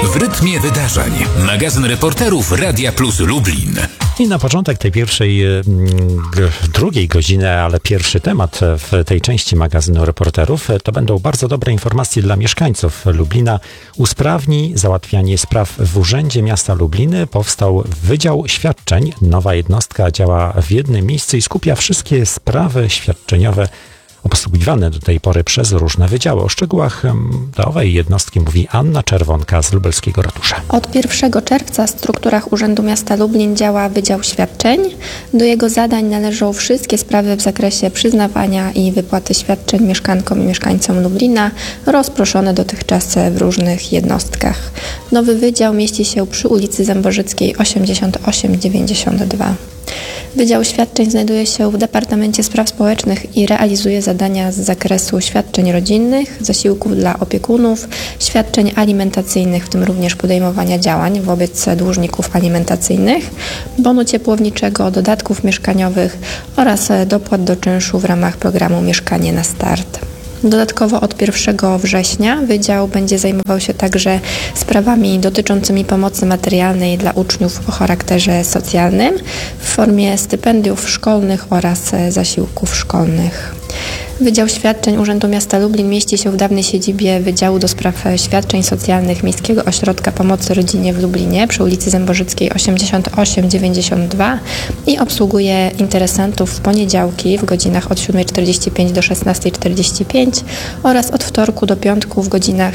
W rytmie wydarzeń. Magazyn reporterów Radia Plus Lublin. I na początek tej drugiej godziny, ale pierwszy temat w tej części magazynu reporterów to będą bardzo dobre informacje dla mieszkańców Lublina. Usprawni załatwianie spraw w Urzędzie Miasta Lubliny. Powstał Wydział Świadczeń. Nowa jednostka działa w jednym miejscu i skupia wszystkie sprawy świadczeniowe obsługiwane do tej pory przez różne wydziały. O szczegółach do owej jednostki mówi Anna Czerwonka z lubelskiego ratusza. Od 1 czerwca w strukturach Urzędu Miasta Lublin działa Wydział Świadczeń. Do jego zadań należą wszystkie sprawy w zakresie przyznawania i wypłaty świadczeń mieszkankom i mieszkańcom Lublina, rozproszone dotychczas w różnych jednostkach. Nowy wydział mieści się przy ulicy Zębożyckiej 88-92. Wydział Świadczeń znajduje się w Departamencie Spraw Społecznych i realizuje zadania z zakresu świadczeń rodzinnych, zasiłków dla opiekunów, świadczeń alimentacyjnych, w tym również podejmowania działań wobec dłużników alimentacyjnych, bonu ciepłowniczego, dodatków mieszkaniowych oraz dopłat do czynszu w ramach programu Mieszkanie na Start. Dodatkowo od 1 września Wydział będzie zajmował się także sprawami dotyczącymi pomocy materialnej dla uczniów o charakterze socjalnym w formie stypendiów szkolnych oraz zasiłków szkolnych. Wydział Świadczeń Urzędu Miasta Lublin mieści się w dawnej siedzibie Wydziału do Spraw Świadczeń Socjalnych Miejskiego Ośrodka Pomocy Rodzinie w Lublinie przy ulicy Zębożyckiej 88-92 i obsługuje interesantów w poniedziałki w godzinach od 7:45 do 16:45 oraz od wtorku do piątku w godzinach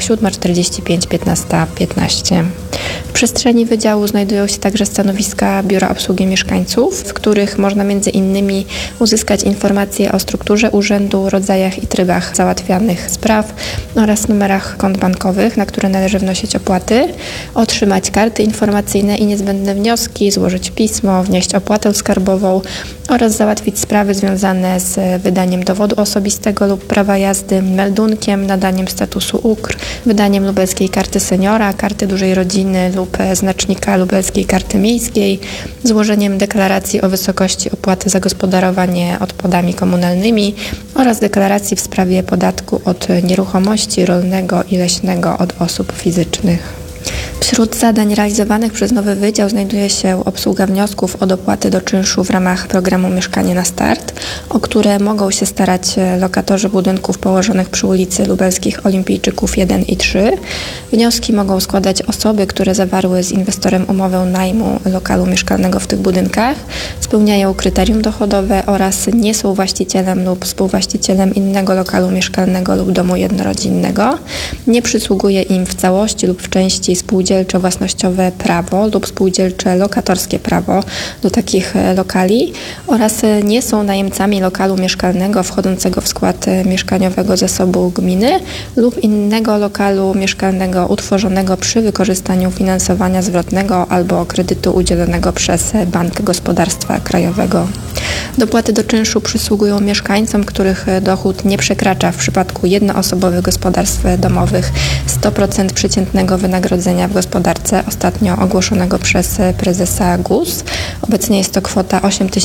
7:45–15:15. W przestrzeni Wydziału znajdują się także stanowiska Biura Obsługi Mieszkańców, w których można m.in. uzyskać informacje o strukturze urzędu, rodzajach i trybach załatwianych spraw oraz numerach kont bankowych, na które należy wnosić opłaty, otrzymać karty informacyjne i niezbędne wnioski, złożyć pismo, wnieść opłatę skarbową oraz załatwić sprawy związane z wydaniem dowodu osobistego lub prawa jazdy, meldunkiem, nadaniem statusu UKR, wydaniem lubelskiej karty seniora, karty dużej rodziny lub znacznika lubelskiej karty miejskiej, złożeniem deklaracji o wysokości opłaty za gospodarowanie odpadami komunalnymi oraz deklaracji w sprawie podatku od nieruchomości rolnego i leśnego od osób fizycznych. Wśród zadań realizowanych przez nowy wydział znajduje się obsługa wniosków o dopłaty do czynszu w ramach programu Mieszkanie na Start, o które mogą się starać lokatorzy budynków położonych przy ulicy Lubelskich Olimpijczyków 1 i 3. Wnioski mogą składać osoby, które zawarły z inwestorem umowę najmu lokalu mieszkalnego w tych budynkach, spełniają kryterium dochodowe oraz nie są właścicielem lub współwłaścicielem innego lokalu mieszkalnego lub domu jednorodzinnego. Nie przysługuje im w całości lub w części spółdzielczo-własnościowe prawo lub spółdzielcze lokatorskie prawo do takich lokali oraz nie są najemcami lokalu mieszkalnego wchodzącego w skład mieszkaniowego zasobu gminy lub innego lokalu mieszkalnego utworzonego przy wykorzystaniu finansowania zwrotnego albo kredytu udzielonego przez Bank Gospodarstwa Krajowego. Dopłaty do czynszu przysługują mieszkańcom, których dochód nie przekracza w przypadku jednoosobowych gospodarstw domowych 100% przeciętnego wynagrodzenia w gospodarce ostatnio ogłoszonego przez prezesa GUS. Obecnie jest to kwota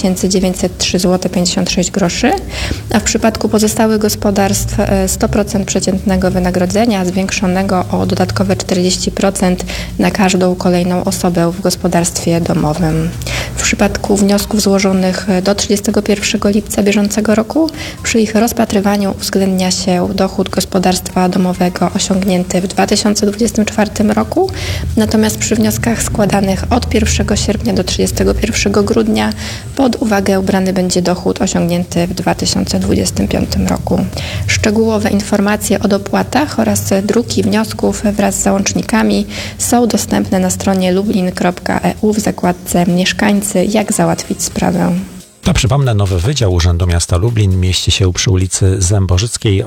8903,56 zł, a w przypadku pozostałych gospodarstw 100% przeciętnego wynagrodzenia zwiększonego o dodatkowe 40% na każdą kolejną osobę w gospodarstwie domowym. W przypadku wniosków złożonych do 31 lipca bieżącego roku przy ich rozpatrywaniu uwzględnia się dochód gospodarstwa domowego osiągnięty w 2024 roku, natomiast przy wnioskach składanych od 1 sierpnia do 31 grudnia pod uwagę brany będzie dochód osiągnięty w 2025 roku. Szczegółowe informacje o dopłatach oraz druki wniosków wraz z załącznikami są dostępne na stronie lublin.eu w zakładce Mieszkańcy, jak załatwić sprawę. To przypomnę, nowy Wydział Urzędu Miasta Lublin mieści się przy ulicy Zębożyckiej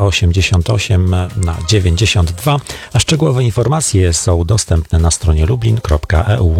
88/92, a szczegółowe informacje są dostępne na stronie lublin.eu.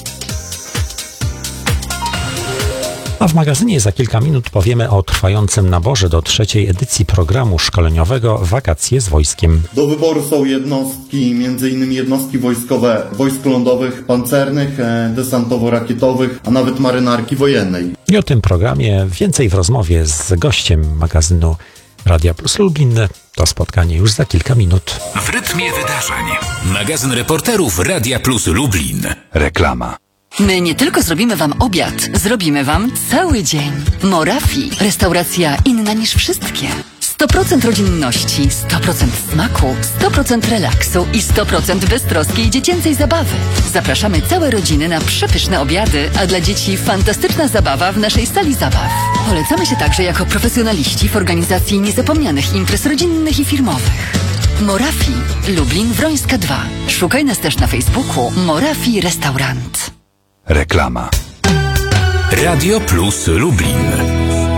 A w magazynie za kilka minut powiemy o trwającym naborze do 3. edycji programu szkoleniowego Wakacje z Wojskiem. Do wyboru są jednostki, m.in. jednostki wojskowe wojsk lądowych, pancernych, desantowo-rakietowych, a nawet marynarki wojennej. I o tym programie więcej w rozmowie z gościem magazynu Radia Plus Lublin. To spotkanie już za kilka minut. W rytmie wydarzeń. Magazyn reporterów Radia Plus Lublin. Reklama. My nie tylko zrobimy Wam obiad, zrobimy Wam cały dzień. Morafi. Restauracja inna niż wszystkie. 100% rodzinności, 100% smaku, 100% relaksu i 100% beztroskiej dziecięcej zabawy. Zapraszamy całe rodziny na przepyszne obiady, a dla dzieci fantastyczna zabawa w naszej sali zabaw. Polecamy się także jako profesjonaliści w organizacji niezapomnianych imprez rodzinnych i firmowych. Morafi. Lublin Wrońska 2. Szukaj nas też na Facebooku Morafi Restaurant. Reklama. Radio Plus Lublin.